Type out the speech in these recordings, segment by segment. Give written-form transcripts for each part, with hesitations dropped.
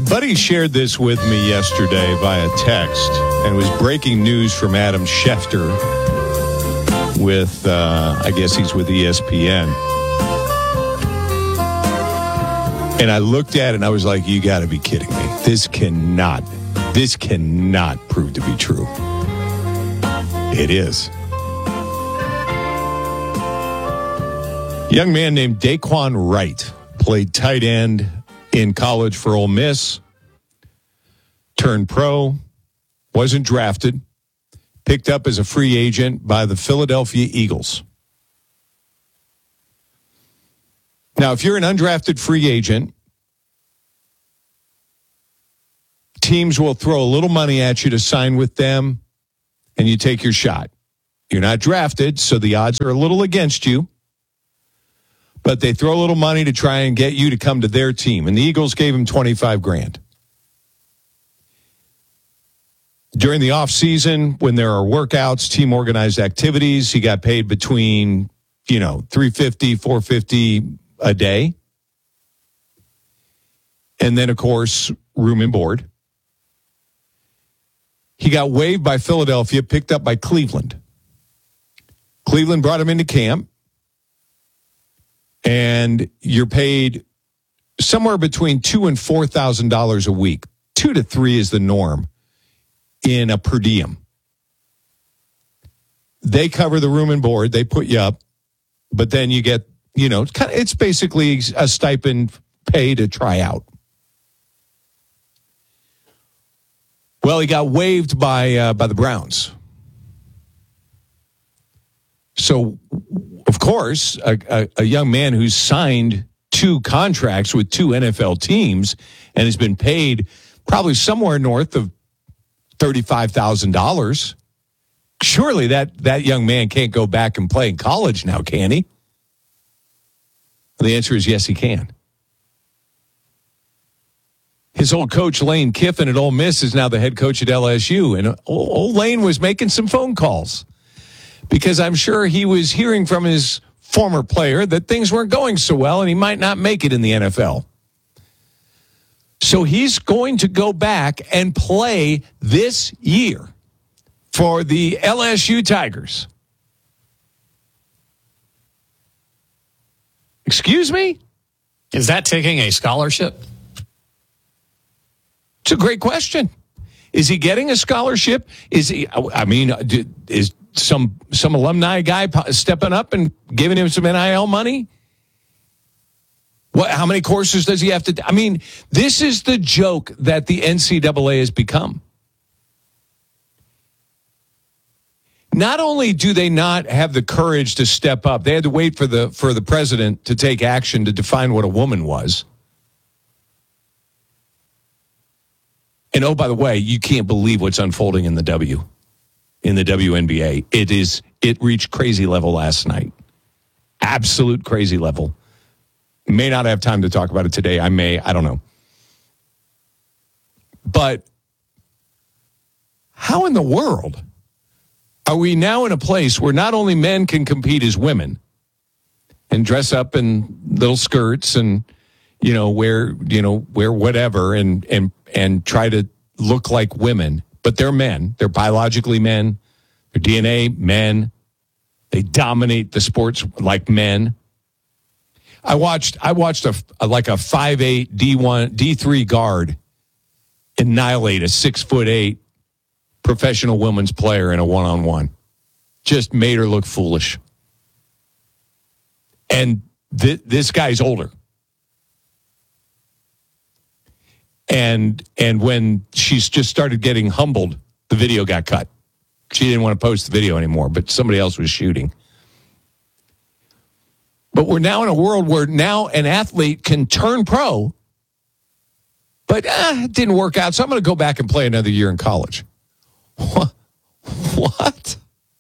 Buddy shared this with me yesterday via text, and it was breaking news from Adam Schefter with, I guess he's with ESPN. And I looked at it and I was like, you got to be kidding me. This cannot prove to be true. It is. A young man named Daquan Wright played tight end in college for Ole Miss, turned pro, wasn't drafted, picked up as a free agent by the Philadelphia Eagles. Now, if you're an undrafted free agent, teams will throw a little money at you to sign with them, and you take your shot. You're not drafted, so the odds are a little against you, but they throw a little money to try and get you to come to their team, and the Eagles gave him $25,000. During the offseason, when there are workouts, team-organized activities, he got paid between, $350, $450 a day. And then, of course, room and board. He got waived by Philadelphia, picked up by Cleveland. Cleveland brought him into camp. And you're paid somewhere between $2,000 and $4,000 a week. 2 to 3 is the norm in a per diem. They cover the room and board. They put you up. But then you get, it's basically a stipend pay to try out. Well, he got waived by the Browns. So, of course, a young man who's signed 2 contracts with 2 NFL teams and has been paid probably somewhere north of $35,000. Surely that young man can't go back and play in college now, can he? The answer is yes, he can. His old coach, Lane Kiffin at Ole Miss, is now the head coach at LSU. And old Lane was making some phone calls because I'm sure he was hearing from his former player that things weren't going so well and he might not make it in the NFL. So he's going to go back and play this year for the LSU Tigers. Excuse me? Is that taking a scholarship? It's a great question. Is he getting a scholarship? Is some alumni guy stepping up and giving him some NIL money? How many courses does he have to? This is the joke that the NCAA has become. Not only do they not have the courage to step up, they had to wait for the president to take action to define what a woman was. And oh, by the way, you can't believe what's unfolding in the WNBA. It reached crazy level last night. Absolute crazy level. May not have time to talk about it today. I don't know. But how in the world are we now in a place where not only men can compete as women and dress up in little skirts and wear whatever and try to look like women, but they're men. They're biologically men. Their DNA, men. They dominate the sports like men. I watched a 5'8" D3 guard annihilate a 6'8" professional women's player in a one-on-one. Just made her look foolish. And this guy's older. And when she's just started getting humbled, the video got cut. She didn't want to post the video anymore, but somebody else was shooting. But we're now in a world where now an athlete can turn pro, but it didn't work out, so I'm going to go back and play another year in college. What?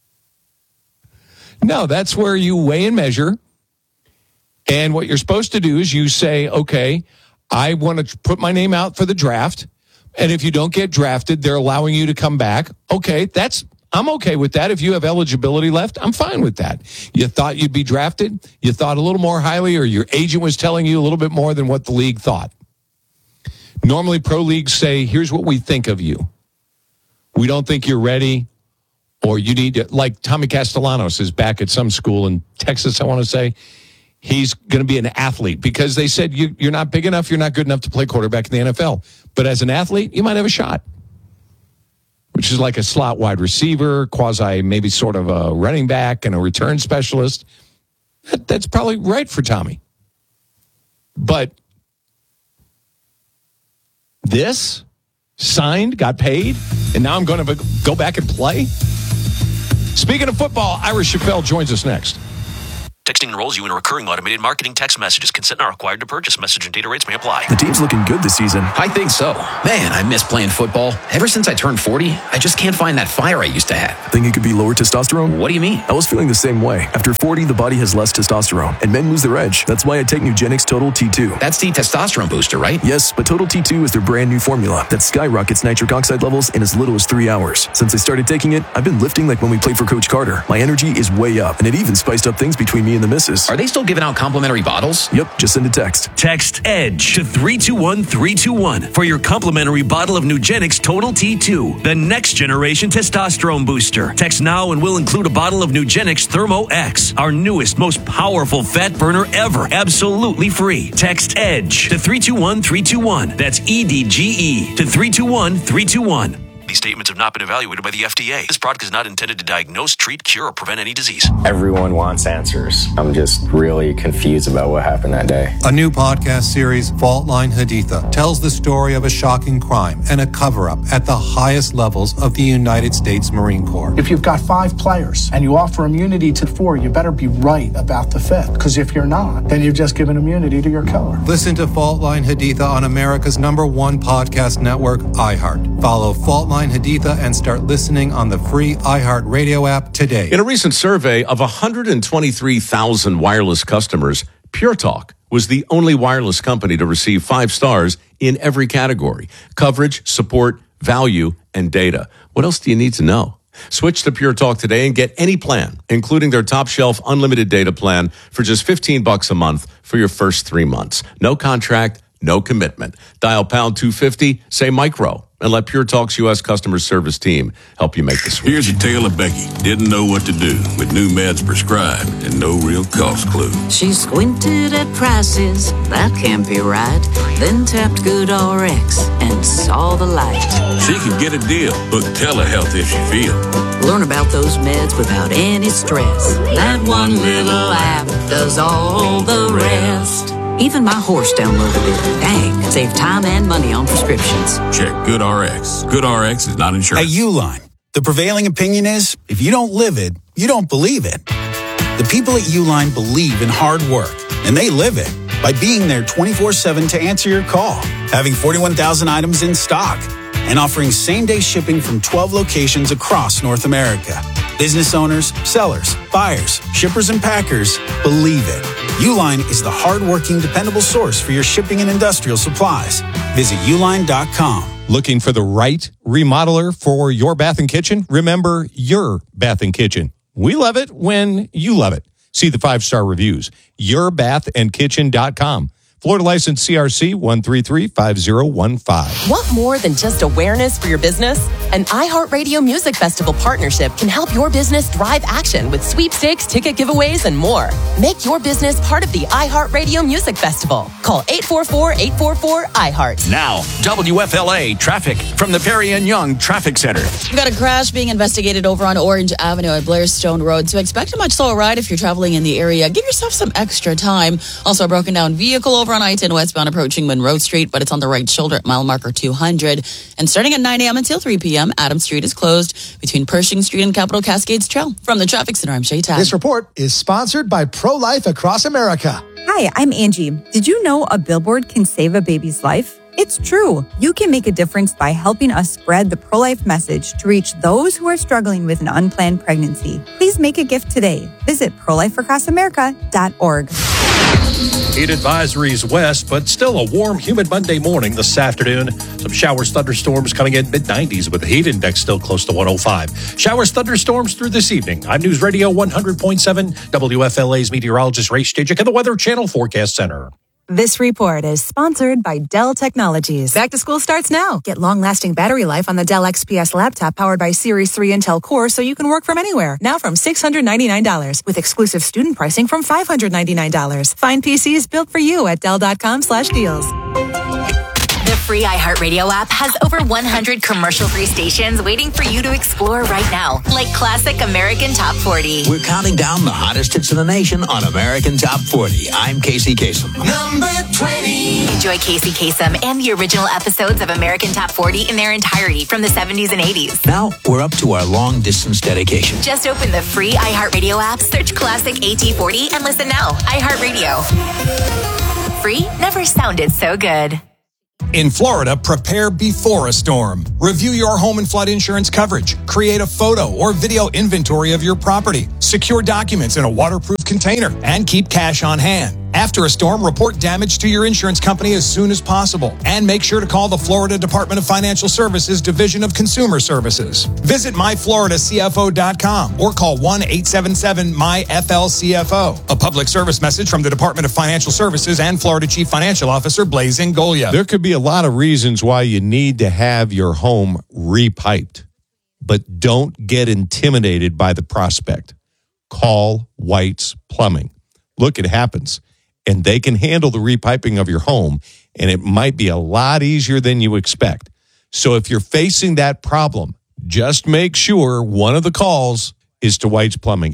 No, that's where you weigh and measure. And what you're supposed to do is you say, okay, I want to put my name out for the draft. And if you don't get drafted, they're allowing you to come back. Okay, I'm okay with that. If you have eligibility left, I'm fine with that. You thought you'd be drafted? You thought a little more highly, or your agent was telling you a little bit more than what the league thought. Normally, pro leagues say, here's what we think of you. We don't think you're ready, or you need to, like Tommy Castellanos is back at some school in Texas, I want to say. He's going to be an athlete because they said you're not big enough, you're not good enough to play quarterback in the NFL. But as an athlete, you might have a shot, which is like a slot wide receiver, quasi maybe sort of a running back and a return specialist. That's probably right for Tommy. But this, signed, got paid, and now I'm going to go back and play? Speaking of football, Ira Chappelle joins us next. Texting enrolls you in recurring automated marketing text messages. Consent not required to purchase. Message and data rates may apply. The team's looking good this season. I think so. Man, I miss playing football. Ever since I turned 40, I just can't find that fire I used to have. Think it could be lower testosterone? What do you mean? I was feeling the same way. After 40, the body has less testosterone, and men lose their edge. That's why I take Nugenix Total T2. That's the testosterone booster, right? Yes, but Total T2 is their brand new formula that skyrockets nitric oxide levels in as little as 3 hours. Since I started taking it, I've been lifting like when we played for Coach Carter. My energy is way up, and it even spiced up things between me and the missus. Are they still giving out complimentary bottles? Yep, just send a text. Text EDGE to 321-321 for your complimentary bottle of Nugenix Total T2, the next generation testosterone booster. Text now and we'll include a bottle of Nugenix Thermo X, our newest, most powerful fat burner ever, absolutely free. Text EDGE to 321-321. That's EDGE to 321-321. These statements have not been evaluated by the FDA. This product is not intended to diagnose, treat, cure, or prevent any disease. Everyone wants answers. I'm just really confused about what happened that day. A new podcast series, Fault Line Haditha, tells the story of a shocking crime and a cover-up at the highest levels of the United States Marine Corps. If you've got 5 players and you offer immunity to 4, you better be right about the 5th. Because if you're not, then you've just given immunity to your killer. Listen to Fault Line Haditha on America's #1 podcast network, iHeart. Follow Fault Line Haditha and start listening on the free iHeart Radio app today. In a recent survey of 123,000 wireless customers, Pure Talk was the only wireless company to receive 5 stars in every category: coverage, support, value, and data. What else do you need to know? Switch to Pure Talk today and get any plan, including their top shelf unlimited data plan for just $15 a month for your first 3 months. No contract, no commitment. Dial pound 250, say micro, and let Pure Talk's U.S. customer service team help you make the switch. Here's a tale of Becky. Didn't know what to do with new meds prescribed and no real cost clue. She squinted at prices, that can't be right. Then tapped GoodRx and saw the light. She could get a deal. Book telehealth if she feel. Learn about those meds without any stress. That one little app does all the rest. Even my horse downloaded it. Dang, save time and money on prescriptions. Check GoodRx. GoodRx is not insurance. At Uline, the prevailing opinion is, if you don't live it, you don't believe it. The people at Uline believe in hard work, and they live it by being there 24/7 to answer your call, having 41,000 items in stock, and offering same-day shipping from 12 locations across North America. Business owners, sellers, buyers, shippers, and packers believe it. Uline is the hard-working, dependable source for your shipping and industrial supplies. Visit uline.com. Looking for the right remodeler for your bath and kitchen? Remember, your bath and kitchen. We love it when you love it. See the 5-star reviews. yourbathandkitchen.com. Florida license CRC 1335015. Want more than just awareness for your business? An iHeartRadio Music Festival partnership can help your business drive action with sweepstakes, ticket giveaways, and more. Make your business part of the iHeartRadio Music Festival. Call 844-844-iHeart. Now, WFLA traffic from the Perry and Young Traffic Center. We've got a crash being investigated over on Orange Avenue at Blairstone Road. So expect a much slower ride if you're traveling in the area. Give yourself some extra time. Also, a broken down vehicle over on I-10 westbound approaching Monroe Street, but it's on the right shoulder at mile marker 200. And starting at 9 a.m. until 3 p.m., Adams Street is closed between Pershing Street and Capitol Cascades Trail. From the Traffic Center, I'm Shay Tad. This report is sponsored by Pro-Life Across America. Hi, I'm Angie. Did you know a billboard can save a baby's life? It's true. You can make a difference by helping us spread the pro-life message to reach those who are struggling with an unplanned pregnancy. Please make a gift today. Visit prolifeacrossamerica.org. Heat advisories west, but still a warm, humid Monday morning this afternoon. Some showers, thunderstorms coming in mid-90s with the heat index still close to 105. Showers, thunderstorms through this evening. I'm News Radio 100.7, WFLA's meteorologist Ray Stajic and the Weather Channel Forecast Center. This report is sponsored by Dell Technologies. Back to school starts now. Get long-lasting battery life on the Dell XPS laptop powered by Series 3 Intel Core so you can work from anywhere. Now from $699 with exclusive student pricing from $599. Find PCs built for you at Dell.com/deals. The free iHeartRadio app has over 100 commercial-free stations waiting for you to explore right now, like Classic American Top 40. We're counting down the hottest hits in the nation on American Top 40. I'm Casey Kasem. Number 20. Enjoy Casey Kasem and the original episodes of American Top 40 in their entirety from the 70s and 80s. Now we're up to our long-distance dedication. Just open the free iHeartRadio app, search Classic AT40, and listen now. iHeartRadio. Free never sounded so good. In Florida, prepare before a storm. Review your home and flood insurance coverage. Create a photo or video inventory of your property. Secure documents in a waterproof container and keep cash on hand. After a storm, report damage to your insurance company as soon as possible. And make sure to call the Florida Department of Financial Services Division of Consumer Services. Visit myfloridacfo.com or call 1-877-MY-FLCFO. A public service message from the Department of Financial Services and Florida Chief Financial Officer Blaise Ngolya. There could be a lot of reasons why you need to have your home repiped, but don't get intimidated by the prospect. Call White's Plumbing. Look, it happens. And they can handle the repiping of your home, and it might be a lot easier than you expect. So if you're facing that problem, just make sure one of the calls is to White's Plumbing,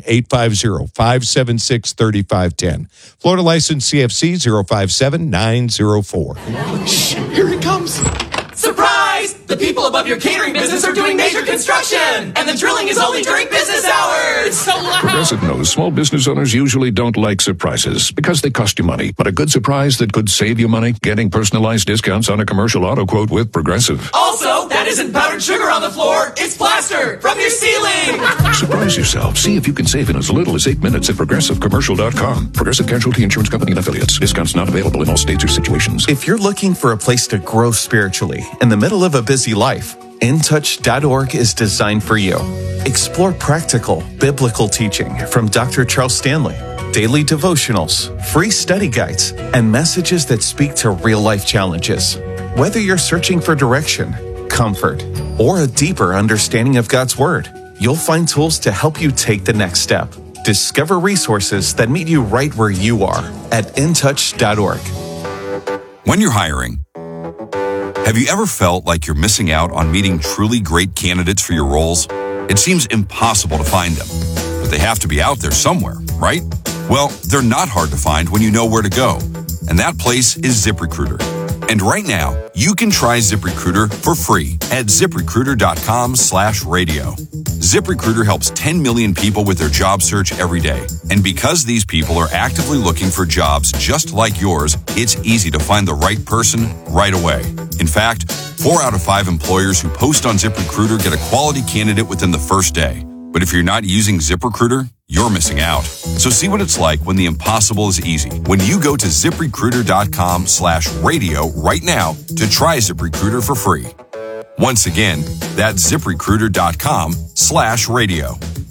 850-576-3510. Florida license CFC 057904. Shh, here it comes. Surprise! The people above your catering business are doing major construction, and the drilling is only during business hours. So loud. Progressive knows small business owners usually don't like surprises because they cost you money. But a good surprise that could save you money? Getting personalized discounts on a commercial auto quote with Progressive. Also, that isn't powdered sugar on the floor. It's plaster from your ceiling. Surprise yourself. See if you can save in as little as 8 minutes at ProgressiveCommercial.com. Progressive Casualty Insurance Company and Affiliates. Discounts not available in all states or situations. If you're looking for a place to grow spiritually in the middle of a busy life, InTouch.org is designed for you. Explore practical, biblical teaching from Dr. Charles Stanley, daily devotionals, free study guides, and messages that speak to real-life challenges. Whether you're searching for direction, comfort, or a deeper understanding of God's Word, you'll find tools to help you take the next step. Discover resources that meet you right where you are at InTouch.org. When you're hiring, have you ever felt like you're missing out on meeting truly great candidates for your roles? It seems impossible to find them, but they have to be out there somewhere, right? Well, they're not hard to find when you know where to go, and that place is ZipRecruiter. And right now, you can try ZipRecruiter for free at ZipRecruiter.com/radio. ZipRecruiter helps 10 million people with their job search every day. And because these people are actively looking for jobs just like yours, it's easy to find the right person right away. In fact, 4 out of 5 employers who post on ZipRecruiter get a quality candidate within the first day. But if you're not using ZipRecruiter, you're missing out. So see what it's like when the impossible is easy. When you go to ZipRecruiter.com/radio right now to try ZipRecruiter for free. Once again, that's ZipRecruiter.com/radio.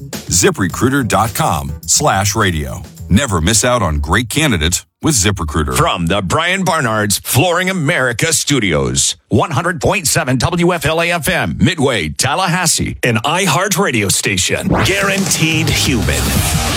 ZipRecruiter.com/radio. Never miss out on great candidates with ZipRecruiter. From the Brian Barnard's Flooring America Studios, 100.7 WFLA-FM, Midway, Tallahassee, an iHeart radio station. Guaranteed human.